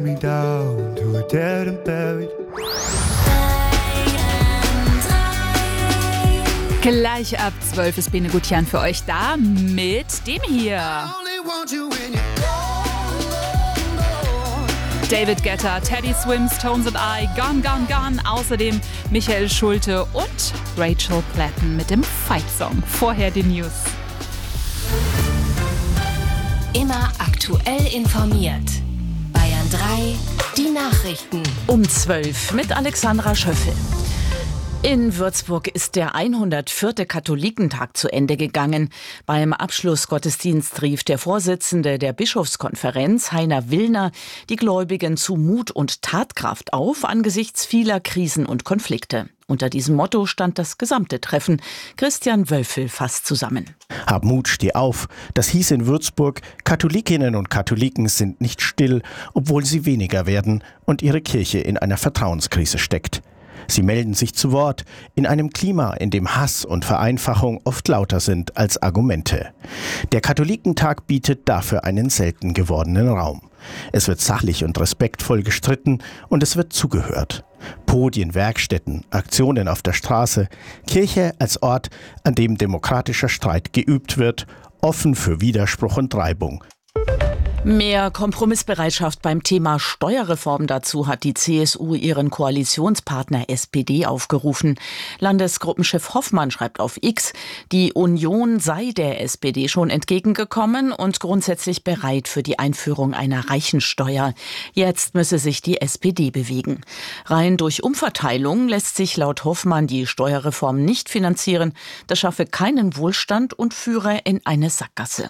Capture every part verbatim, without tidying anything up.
me down to a dead and buried. Gleich ab zwölf ist Bene Gutjan für euch da mit dem hier. David Guetta, Teddy Swims, Tones and I, Gone, Gone, Gone. Außerdem Michael Schulte und Rachel Platten mit dem Fight Song. Vorher die News. Immer aktuell informiert. Bayern drei, die Nachrichten. Um zwölf mit Alexandra Schöffel. In Würzburg ist der hundertvierte Katholikentag zu Ende gegangen. Beim Abschlussgottesdienst rief der Vorsitzende der Bischofskonferenz, Heiner Willner, die Gläubigen zu Mut und Tatkraft auf angesichts vieler Krisen und Konflikte. Unter diesem Motto stand das gesamte Treffen. Christian Wölfel fasst zusammen. Hab Mut, steh auf. Das hieß in Würzburg, Katholikinnen und Katholiken sind nicht still, obwohl sie weniger werden und ihre Kirche in einer Vertrauenskrise steckt. Sie melden sich zu Wort in einem Klima, in dem Hass und Vereinfachung oft lauter sind als Argumente. Der Katholikentag bietet dafür einen selten gewordenen Raum. Es wird sachlich und respektvoll gestritten und es wird zugehört. Podien, Werkstätten, Aktionen auf der Straße, Kirche als Ort, an dem demokratischer Streit geübt wird, offen für Widerspruch und Reibung. Mehr Kompromissbereitschaft beim Thema Steuerreform. Dazu hat die C S U ihren Koalitionspartner S P D aufgerufen. Landesgruppenchef Hoffmann schreibt auf X, die Union sei der S P D schon entgegengekommen und grundsätzlich bereit für die Einführung einer Reichensteuer. Jetzt müsse sich die S P D bewegen. Rein durch Umverteilung lässt sich laut Hoffmann die Steuerreform nicht finanzieren. Das schaffe keinen Wohlstand und führe in eine Sackgasse.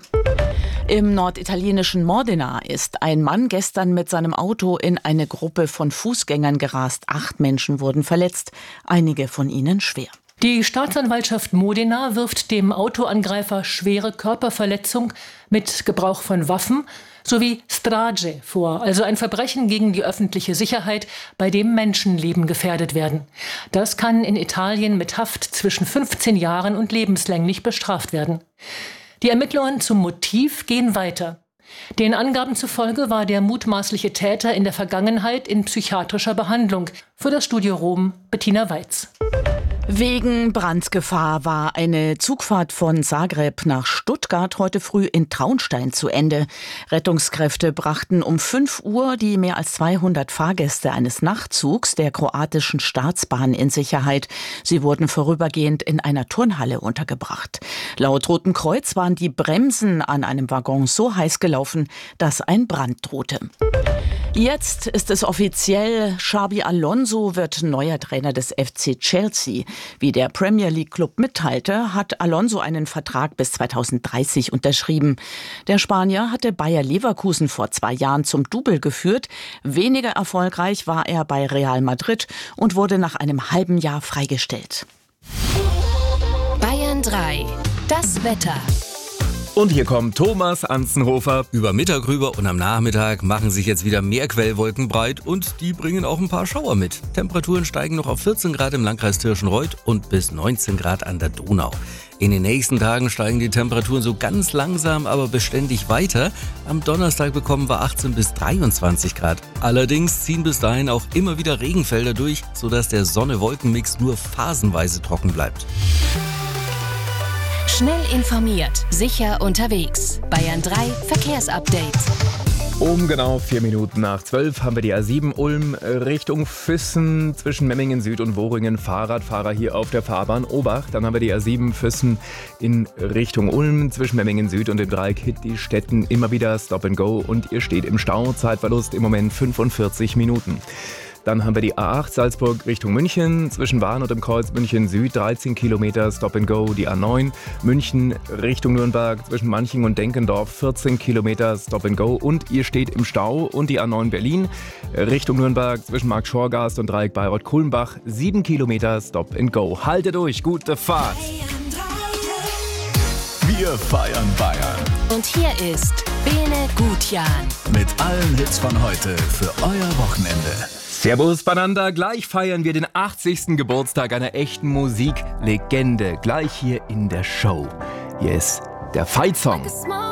Im norditalienischen Modena ist ein Mann gestern mit seinem Auto in eine Gruppe von Fußgängern gerast. Acht Menschen wurden verletzt, einige von ihnen schwer. Die Staatsanwaltschaft Modena wirft dem Autoangreifer schwere Körperverletzung mit Gebrauch von Waffen sowie Strage vor, also ein Verbrechen gegen die öffentliche Sicherheit, bei dem Menschenleben gefährdet werden. Das kann in Italien mit Haft zwischen fünfzehn Jahren und lebenslänglich bestraft werden. Die Ermittlungen zum Motiv gehen weiter. Den Angaben zufolge war der mutmaßliche Täter in der Vergangenheit in psychiatrischer Behandlung. Für das Studio Rom Bettina Weitz. Wegen Brandgefahr war eine Zugfahrt von Zagreb nach Stuttgart heute früh in Traunstein zu Ende. Rettungskräfte brachten um fünf Uhr die mehr als zweihundert Fahrgäste eines Nachtzugs der kroatischen Staatsbahn in Sicherheit. Sie wurden vorübergehend in einer Turnhalle untergebracht. Laut Rotem Kreuz waren die Bremsen an einem Waggon so heiß gelaufen, dass ein Brand drohte. Jetzt ist es offiziell, Xabi Alonso wird neuer Trainer des F C Chelsea. Wie der Premier League Club mitteilte, hat Alonso einen Vertrag bis zweitausenddreißig unterschrieben. Der Spanier hatte Bayer Leverkusen vor zwei Jahren zum Double geführt. Weniger erfolgreich war er bei Real Madrid und wurde nach einem halben Jahr freigestellt. Bayern drei, das Wetter. Und hier kommt Thomas Anzenhofer. Über Mittag rüber und am Nachmittag machen sich jetzt wieder mehr Quellwolken breit und die bringen auch ein paar Schauer mit. Temperaturen steigen noch auf vierzehn Grad im Landkreis Tirschenreuth und bis neunzehn Grad an der Donau. In den nächsten Tagen steigen die Temperaturen so ganz langsam, aber beständig weiter. Am Donnerstag bekommen wir achtzehn bis dreiundzwanzig Grad. Allerdings ziehen bis dahin auch immer wieder Regenfelder durch, sodass der Sonne-Wolken-Mix nur phasenweise trocken bleibt. Schnell informiert, sicher unterwegs. Bayern drei Verkehrsupdate. Um genau vier Minuten nach zwölf haben wir die A sieben Ulm Richtung Füssen zwischen Memmingen Süd und Worringen. Fahrradfahrer hier auf der Fahrbahn Obacht. Dann haben wir die A sieben Füssen in Richtung Ulm zwischen Memmingen Süd und dem Dreieck Hitti-Stetten. Immer wieder Stop and Go und ihr steht im Stau. Zeitverlust im Moment fünfundvierzig Minuten. Dann haben wir die A acht Salzburg Richtung München, zwischen Wahn und dem Kreuz München Süd, dreizehn Kilometer Stop and Go. Die A neun München Richtung Nürnberg, zwischen Manching und Denkendorf, vierzehn Kilometer Stop and Go. Und ihr steht im Stau. Und die A neun Berlin Richtung Nürnberg, zwischen Markt-Schorgast und Dreieck Bayreuth-Kulmbach, sieben Kilometer Stop and Go. Halte durch, gute Fahrt! Wir feiern Bayern. Und hier ist Bene Gutjan. Mit allen Hits von heute für euer Wochenende. Servus Bananda, gleich feiern wir den achtzigsten Geburtstag einer echten Musiklegende. Gleich hier in der Show. Hier ist der Fight Song.